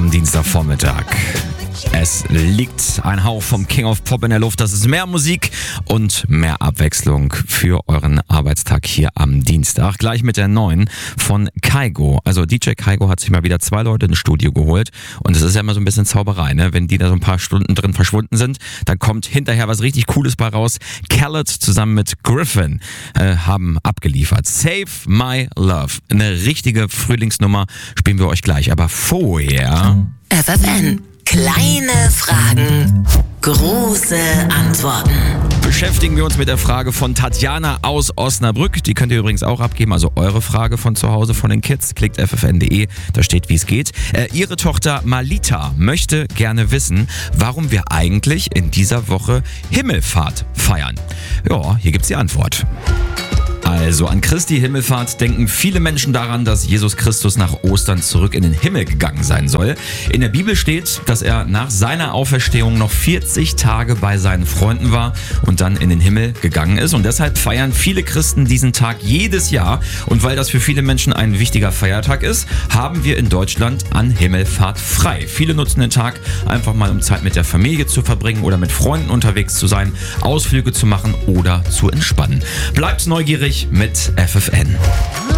am Dienstagvormittag. Es liegt ein Hauch vom King of Pop in der Luft. Das ist mehr Musik und mehr Abwechslung für euren Arbeitstag hier am Dienstag. Gleich mit der neuen von Kygo. Also DJ Kygo hat sich mal wieder 2 Leute ins Studio geholt. Und es ist ja immer so ein bisschen Zauberei, ne? Wenn die da so ein paar Stunden drin verschwunden sind, dann kommt hinterher was richtig Cooles bei raus. Khaled zusammen mit Griffin haben abgeliefert. Save My Love. Eine richtige Frühlingsnummer spielen wir euch gleich. Aber vorher... FFN. Kleine Fragen, große Antworten. Beschäftigen wir uns mit der Frage von Tatjana aus Osnabrück. Die könnt ihr übrigens auch abgeben, also eure Frage von zu Hause von den Kids. Klickt ffn.de, da steht, wie es geht. Ihre Tochter Malita möchte gerne wissen, warum wir eigentlich in dieser Woche Himmelfahrt feiern. Ja, hier gibt's die Antwort. Also an Christi Himmelfahrt denken viele Menschen daran, dass Jesus Christus nach Ostern zurück in den Himmel gegangen sein soll. In der Bibel steht, dass er nach seiner Auferstehung noch 40 Tage bei seinen Freunden war und dann in den Himmel gegangen ist. Und deshalb feiern viele Christen diesen Tag jedes Jahr. Und weil das für viele Menschen ein wichtiger Feiertag ist, haben wir in Deutschland an Himmelfahrt frei. Viele nutzen den Tag einfach mal, um Zeit mit der Familie zu verbringen oder mit Freunden unterwegs zu sein, Ausflüge zu machen oder zu entspannen. Bleibt neugierig mit FFN.